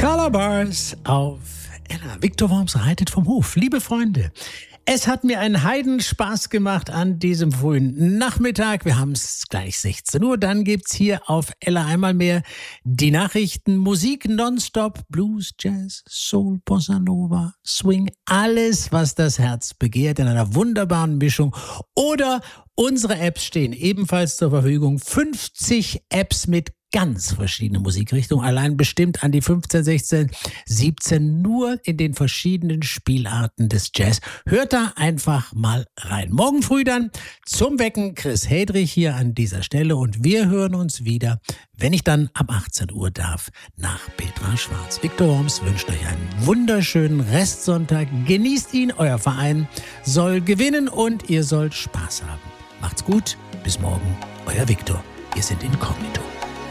Color-Bars auf Ella. Viktor Worms reitet vom Hof. Liebe Freunde, es hat mir einen Heidenspaß gemacht an diesem frühen Nachmittag. Wir haben es gleich 16 Uhr. Dann gibt's hier auf Ella einmal mehr die Nachrichten. Musik nonstop, Blues, Jazz, Soul, Bossa Nova, Swing. Alles, was das Herz begehrt, in einer wunderbaren Mischung. Oder unsere Apps stehen ebenfalls zur Verfügung. 50 Apps mit ganz verschiedene Musikrichtungen, allein bestimmt an die 15, 16, 17, nur in den verschiedenen Spielarten des Jazz. Hört da einfach mal rein. Morgen früh dann zum Wecken Chris Hedrich hier an dieser Stelle und wir hören uns wieder, wenn ich dann ab 18 Uhr darf, nach Petra Schwarz. Viktor Worms wünscht euch einen wunderschönen Restsonntag. Genießt ihn, euer Verein soll gewinnen und ihr sollt Spaß haben. Macht's gut, bis morgen, euer Viktor. Wir sind inkognito.